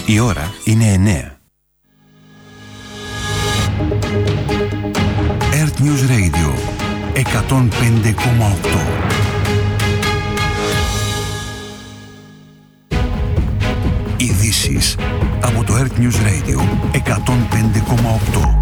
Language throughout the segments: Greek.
Η ώρα είναι 9. Earth News Radio 105,8. Ειδήσεις από το Earth News Radio 105,8.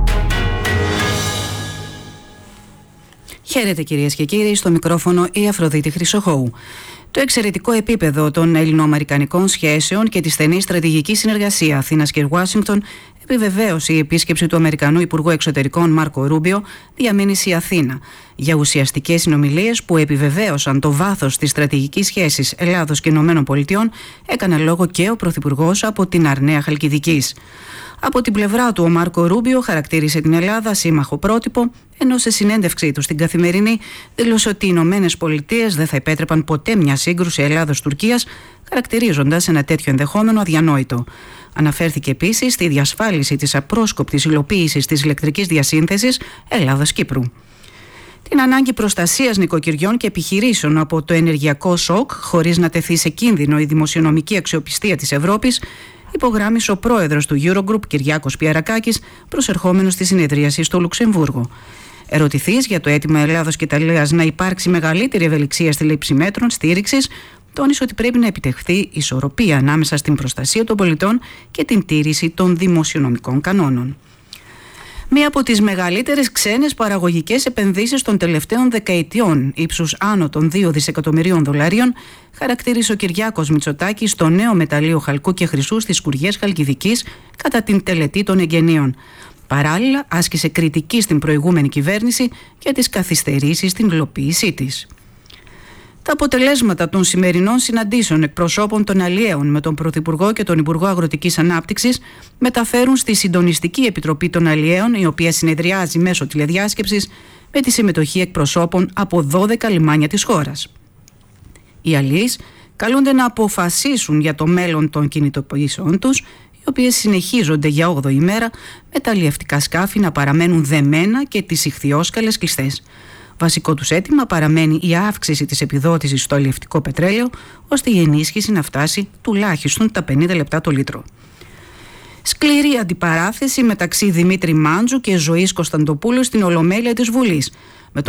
Χαίρετε κυρίες και κύριοι, στο μικρόφωνο η Αφροδίτη Χρυσοχώου. Το εξαιρετικό επίπεδο των ελληνοαμερικανικών σχέσεων και τη στενή στρατηγική συνεργασία Αθήνας και Ουάσιγκτον επιβεβαίωσε η επίσκεψη του Αμερικανού Υπουργού Εξωτερικών Μάρκο Ρούμπιο διαμείνει στη Αθήνα για ουσιαστικές συνομιλίες που επιβεβαίωσαν το βάθος της στρατηγικής σχέσης Ελλάδος και ΗΠΑ, έκανε λόγο και ο Πρωθυπουργός από την Αρναία Χαλκιδικής. Από την πλευρά του, ο Μάρκο Ρούμπιο χαρακτήρισε την Ελλάδα σύμμαχο πρότυπο, ενώ σε συνέντευξή του στην Καθημερινή δήλωσε ότι οι Ηνωμένες Πολιτείες δεν θα επέτρεπαν ποτέ μια σύγκρουση Ελλάδος-Τουρκίας, χαρακτηρίζοντας ένα τέτοιο ενδεχόμενο αδιανόητο. Αναφέρθηκε επίσης στη διασφάλιση της απρόσκοπτης υλοποίησης της ηλεκτρικής διασύνθεσης Ελλάδας-Κύπρου. Την ανάγκη προστασίας νοικοκυριών και επιχειρήσεων από το ενεργειακό σοκ, χωρίς να τεθεί σε κίνδυνο η δημοσιονομική αξιοπιστία της Ευρώπης, υπογράμμισε ο πρόεδρος του Eurogroup, Κυριάκος Πιερακάκης, προσερχόμενος στη συνεδρίαση στο Λουξεμβούργο. Ερωτηθείς για το αίτημα Ελλάδος και Ιταλίας να υπάρξει μεγαλύτερη ευελιξία στη λήψη μέτρων στήριξης, τόνισε ότι πρέπει να επιτευχθεί ισορροπία ανάμεσα στην προστασία των πολιτών και την τήρηση των δημοσιονομικών κανόνων. Μία από τις μεγαλύτερες ξένες παραγωγικές επενδύσεις των τελευταίων δεκαετιών, ύψους άνω των 2 δισεκατομμυρίων δολαρίων, χαρακτήρισε ο Κυριάκος Μητσοτάκης στο νέο μεταλλείο χαλκού και χρυσού στις Σκουριές Χαλκιδικής κατά την τελετή των εγγενείων. Παράλληλα, άσκησε κριτική στην προηγούμενη κυβέρνηση για τις καθυστερήσεις στην υλοποίησή της. Τα αποτελέσματα των σημερινών συναντήσεων εκπροσώπων των αλλιέων με τον Πρωθυπουργό και τον Υπουργό Αγροτικής Ανάπτυξης μεταφέρουν στη Συντονιστική Επιτροπή των Αλλιέων, η οποία συνεδριάζει μέσω τηλεδιάσκεψης με τη συμμετοχή εκπροσώπων από 12 λιμάνια της χώρας. Οι αλλιείς καλούνται να αποφασίσουν για το μέλλον των κινητοποιήσεων τους, οι οποίες συνεχίζονται για 8η μέρα, με τα αλλιευτικά σκάφη να παραμένουν δεμένα και τις ιχθυόσκαλες κλειστές. Βασικό τους αίτημα παραμένει η αύξηση της επιδότησης στο αλλιευτικό πετρέλαιο, ώστε η ενίσχυση να φτάσει τουλάχιστον τα 50 λεπτά το λίτρο. Σκληρή αντιπαράθεση μεταξύ Δημήτρη Μάντζου και Ζωής Κωνσταντοπούλου στην Ολομέλεια της Βουλής, με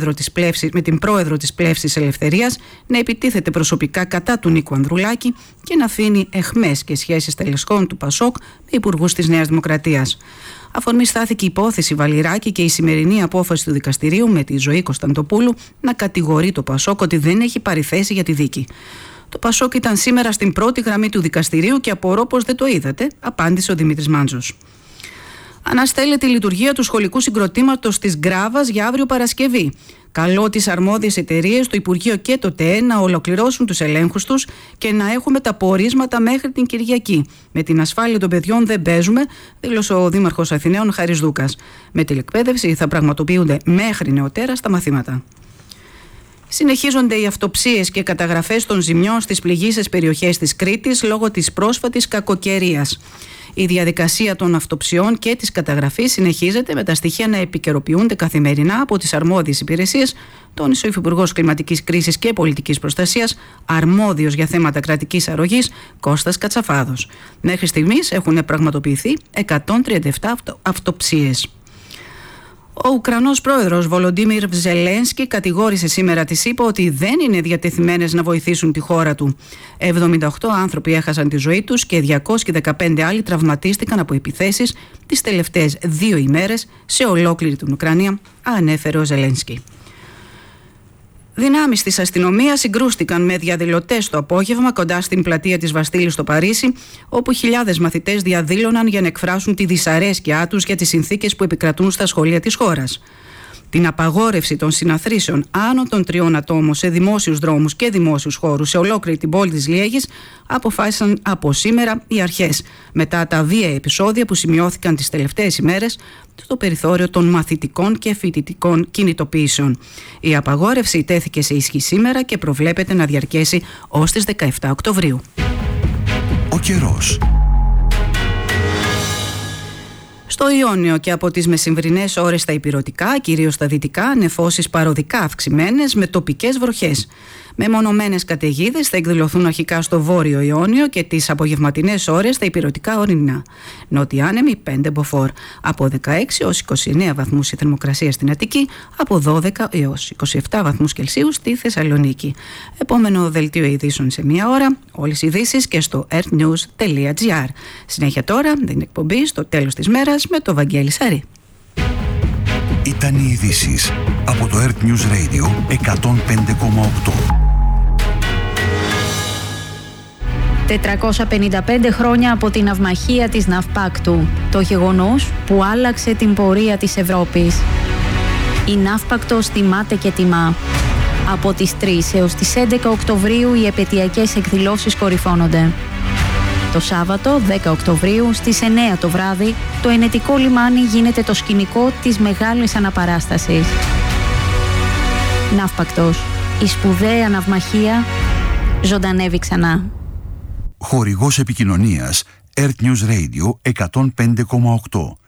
την πρόεδρο της Πλεύσης Ελευθερίας να επιτίθεται προσωπικά κατά του Νίκου Ανδρουλάκη και να αφήνει εχμές και σχέσεις τελεσχών του Πασόκ με υπουργούς της Νέας Δημοκρατίας. Αφορμή στάθηκε η υπόθεση Βαλιράκη και η σημερινή απόφαση του δικαστηρίου με τη Ζωή Κωνσταντοπούλου να κατηγορεί το Πασόκ ότι δεν έχει πάρει θέση για τη δίκη. Το Πασόκ ήταν σήμερα στην πρώτη γραμμή του δικαστηρίου και απορώ πως δεν το είδατε, απάντησε ο Δημήτρης Μάντζος. Αναστέλλεται η λειτουργία του σχολικού συγκροτήματος της Γκράβας για αύριο Παρασκευή. Καλώ τις αρμόδιες εταιρείες, το Υπουργείο και το ΤΕΕ να ολοκληρώσουν τους ελέγχους τους και να έχουμε τα πορίσματα μέχρι την Κυριακή. Με την ασφάλεια των παιδιών δεν παίζουμε, δήλωσε ο Δήμαρχος Αθηναίων Χάρης Δούκας. Με τηλεκπαίδευση θα πραγματοποιούνται μέχρι νεοτέρα στα μαθήματα. Συνεχίζονται οι αυτοψίες και καταγραφές των ζημιών στις πληγείσες περιοχές της Κρήτης λόγω της πρόσφατης κακοκαιρίας. Η διαδικασία των αυτοψιών και της καταγραφής συνεχίζεται, με τα στοιχεία να επικαιροποιούνται καθημερινά από τις αρμόδιες υπηρεσίες, τόνισε ο Υφυπουργός Κλιματικής Κρίσης και Πολιτικής Προστασίας, αρμόδιος για θέματα κρατικής αρρωγής, Κώστας Κατσαφάδος. Μέχρι στιγμής έχουν πραγματοποιηθεί 137 αυτοψίες. Ο Ουκρανός πρόεδρος Βολοντίμιρ Ζελένσκι κατηγόρησε σήμερα τη ΣΥΠΑ ότι δεν είναι διατεθειμένες να βοηθήσουν τη χώρα του. 78 άνθρωποι έχασαν τη ζωή τους και 215 άλλοι τραυματίστηκαν από επιθέσεις τις τελευταίες 2 ημέρες σε ολόκληρη την Ουκρανία, ανέφερε ο Ζελένσκι. Δυνάμεις της αστυνομίας συγκρούστηκαν με διαδηλωτές το απόγευμα κοντά στην πλατεία της Βαστίλης στο Παρίσι, όπου χιλιάδες μαθητές διαδήλωναν για να εκφράσουν τη δυσαρέσκειά τους για τις συνθήκες που επικρατούν στα σχολεία της χώρας. Την απαγόρευση των συναθρήσεων άνω των 3 ατόμων σε δημόσιους δρόμους και δημόσιους χώρους σε ολόκληρη την πόλη της Λιέγης αποφάσισαν από σήμερα οι αρχές, μετά τα βία επεισόδια που σημειώθηκαν τις τελευταίες ημέρες στο περιθώριο των μαθητικών και φοιτητικών κινητοποιήσεων. Η απαγόρευση τέθηκε σε ισχύ σήμερα και προβλέπεται να διαρκέσει ως τις 17 Οκτωβρίου. Ο καιρός. Στο Ιόνιο και από τις μεσημβρινές ώρες στα ηπειρωτικά, κυρίως στα δυτικά, νεφώσεις παροδικά αυξημένες με τοπικές βροχές. Μεμονωμένες καταιγίδες θα εκδηλωθούν αρχικά στο Βόρειο Ιόνιο και τις απογευματινές ώρες στα υπηρετικά ορεινά. Νότια άνεμη 5 μποφόρ. Από 16 έως 29 βαθμούς η θερμοκρασία στην Αττική, από 12 έως 27 βαθμούς Κελσίου στη Θεσσαλονίκη. Επόμενο δελτίο ειδήσεων σε μία ώρα. Όλες οι ειδήσεις και στο earthnews.gr. Συνέχεια τώρα την εκπομπή στο τέλος της μέρας με το Βαγγέλη Σαρή. Ήταν οι ειδήσεις από το Earth News Radio 105,8. 455 χρόνια από την ναυμαχία της Ναυπάκτου, το γεγονός που άλλαξε την πορεία της Ευρώπης. Η Ναύπακτος τιμάται και τιμά. Από τις 3 έως τις 11 Οκτωβρίου οι επαιτειακές εκδηλώσεις κορυφώνονται. Το Σάββατο 10 Οκτωβρίου στις 9 το βράδυ το ενετικό λιμάνι γίνεται το σκηνικό της μεγάλης αναπαράστασης. Ναύπακτος, η σπουδαία ναυμαχία ζωντανεύει ξανά. Χορηγός επικοινωνίας Earth News Radio 105,8.